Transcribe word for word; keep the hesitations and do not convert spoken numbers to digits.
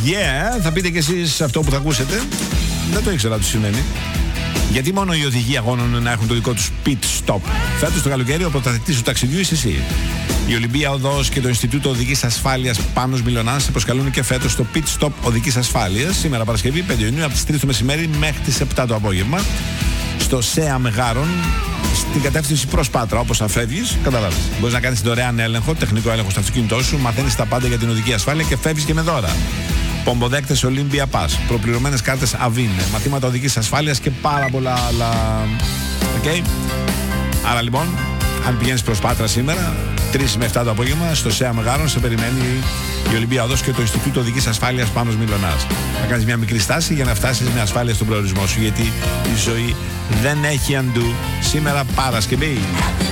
Yeah, θα πείτε κι εσείς αυτό που θα ακούσετε. Δεν το ήξερα τι σημαίνει. Γιατί μόνο οι οδηγοί αγώνων να έχουν το δικό τους pit stop. Φέτος το καλοκαίρι ο πρωταθλητής του ταξιδιού είσαι εσύ. Η Ολυμπία Οδός και το Ινστιτούτο Οδικής Ασφάλειας Πάνος Μιλωνάς σε προσκαλούν και φέτος στο pit stop οδικής ασφάλειας. Σήμερα Παρασκευή πέντε Ιουνίου από τις τρεις το μεσημέρι μέχρι τις επτά το απόγευμα. Στο ΣΕΑ Μεγάρων, στην κατεύθυνση προς Πάτρα, όπως θα φεύγεις, καταλάβεις. Μπορείς να κάνεις δωρεάν έλεγχο, τεχνικό έλεγχο στο αυτοκίνητό σου, μαθαίνεις τα πάντα για την οδική ασφάλεια και φεύγεις και με δώρα. Πομποδέκτες Olympia Pass, προπληρωμένες κάρτες Avin, μαθήματα οδικής ασφάλειας και πάρα πολλά άλλα. Οκ. Okay. Άρα λοιπόν, αν πηγαίνεις προς Πάτρα σήμερα, τρεις με επτά το απόγευμα, στο ΣΕΑ Μεγάρων, σε περιμένει η Ολυμπία Οδός και το Ινστιτούτο Οδικής Ασφάλειας Πάνος Μιλωνάς. Να κάνεις μια μικρή στάση για να φτάσεις με ασφάλεια στον προορισμό σου, γιατί η ζωή δεν έχει αντού. Σήμερα Παρασκευή.